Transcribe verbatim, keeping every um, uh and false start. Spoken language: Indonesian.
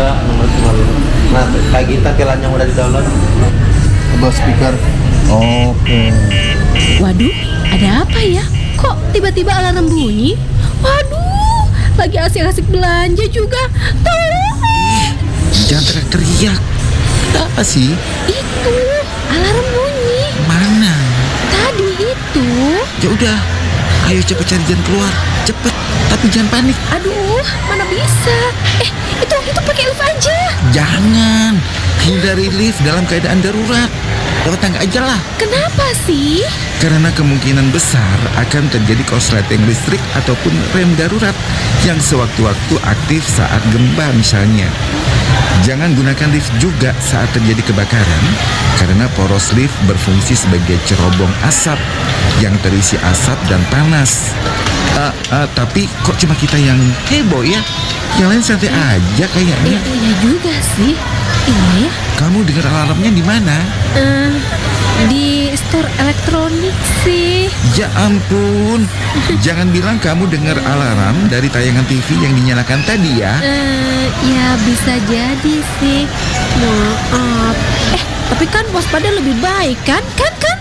ada nomor tinggal itu. Nah, kayak kita kelan yang udah di download. Abah speaker. Oke. Waduh, ada apa ya? Kok tiba-tiba alarm bunyi? Waduh, lagi asik-asik belanja juga. Tolong! Jangan teriak-teriak. Ada apa sih? Itu, alarm bunyi. Mana? Tadi itu. Ya udah, ayo cepet cari jalan keluar. Cepet, tapi jangan panik. Aduh, mana bisa? Eh, itu itu pakai lift aja. Jangan. Hindari lift dalam keadaan darurat. Lewat tangga aja lah. Kenapa sih? Karena kemungkinan besar akan terjadi korsleting listrik ataupun rem darurat yang sewaktu-waktu aktif saat gempa misalnya. Jangan gunakan lift juga saat terjadi kebakaran karena poros lift berfungsi sebagai cerobong asap yang terisi asap dan panas. Uh, uh, tapi kok cuma kita yang heboh ya? Yang lain santai aja kayaknya. Eh, iya juga sih. Iya ya. Kamu dengar alarmnya di mana? Eh, di store elektronik sih. Ya ampun, jangan bilang kamu dengar alarm dari tayangan T V yang dinyalakan tadi ya. Eh, ya bisa jadi sih. Maaf. Eh, tapi kan waspada lebih baik kan? Kan kan?